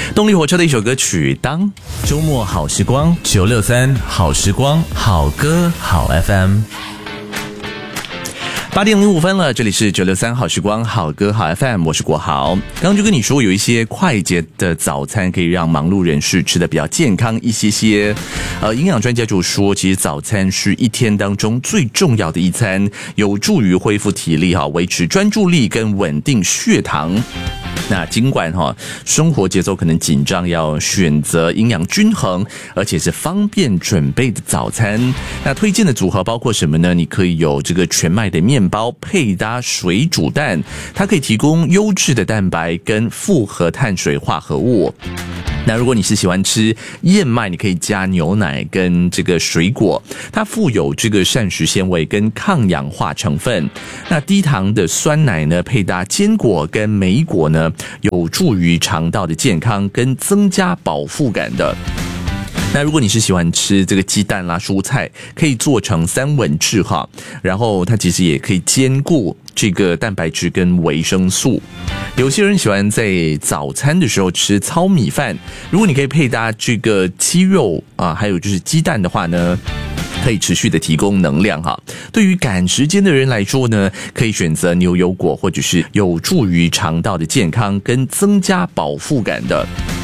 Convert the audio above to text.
动力火车的一首歌曲《当》，周末好时光963好时光好歌好 FM。8点05分了，这里是963好时光好歌好 FM， 我是国豪。刚刚就跟你说，有一些快捷的早餐可以让忙碌人士吃得比较健康一些。营养专家就说，其实早餐是一天当中最重要的一餐，有助于恢复体力，维持专注力跟稳定血糖。那尽管生活节奏可能紧张，要选择营养均衡而且是方便准备的早餐。那推荐的组合包括什么呢？你可以有这个全麦的面包配搭水煮蛋，它可以提供优质的蛋白跟复合碳水化合物。那如果你是喜欢吃燕麦，你可以加牛奶跟这个水果，它富有这个膳食纤维跟抗氧化成分。那低糖的酸奶呢，配搭坚果跟莓果呢，有助于肠道的健康跟增加饱腹感的。那如果你是喜欢吃这个鸡蛋啦、蔬菜，可以做成三文治哈，然后它其实也可以兼顾这个蛋白质跟维生素。有些人喜欢在早餐的时候吃糙米饭，如果你可以配搭这个鸡肉啊，还有就是鸡蛋的话呢，可以持续的提供能量哈。对于赶时间的人来说呢，可以选择牛油果，或者是有助于肠道的健康跟增加饱腹感的。